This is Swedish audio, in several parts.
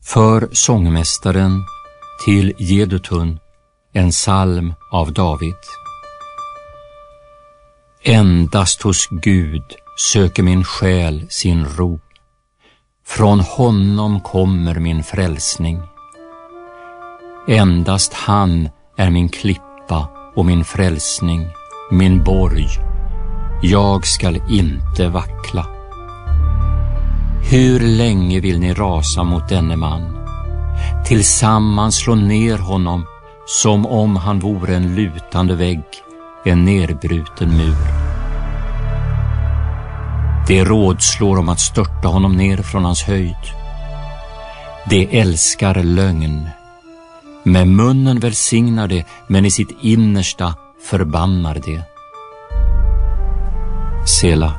För sångmästaren till Jedutun, en psalm av David. Endast hos Gud söker min själ sin ro. Från honom kommer min frälsning. Endast han är min klippa och min frälsning, min borg. Jag skall inte vackla. Hur länge vill ni rasa mot denne man? Tillsammans slå ner honom som om han vore en lutande vägg, en nerbruten mur. Det rådslår om att störta honom ner från hans höjd. Det älskar lögn. Med munnen välsignar det, men i sitt innersta förbannar det. Sela.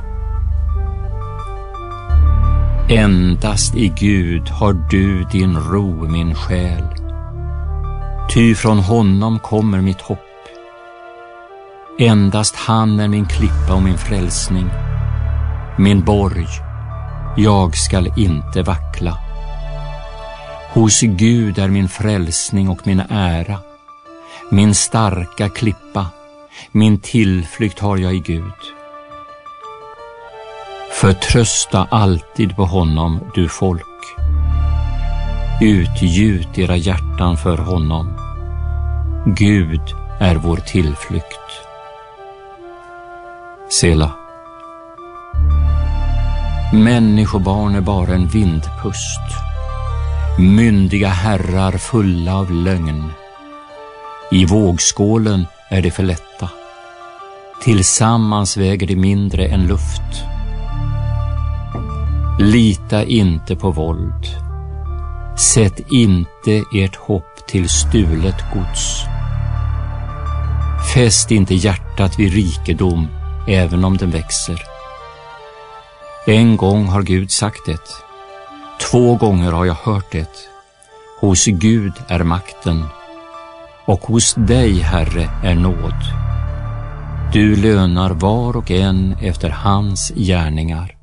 Endast i Gud har du din ro, min själ. Ty från honom kommer mitt hopp. Endast han är min klippa och min frälsning, min borg. Jag skall inte vackla. Hos Gud är min frälsning och min ära, min starka klippa, min tillflykt har jag i Gud. Förtrösta alltid på honom, du folk. Utgjut era hjärtan för honom. Gud är vår tillflykt. Sela. Människobarn är bara en vindpust. Myndiga herrar fulla av lögn. I vågskålen är det för lätta. Tillsammans väger det mindre än luft. Lita inte på våld. Sätt inte ert hopp till stulet gods. Fäst inte hjärtat vid rikedom, även om den växer. En gång har Gud sagt det. 2 gånger har jag hört det. Hos Gud är makten, och hos dig, Herre, är nåd. Du lönar var och en efter hans gärningar.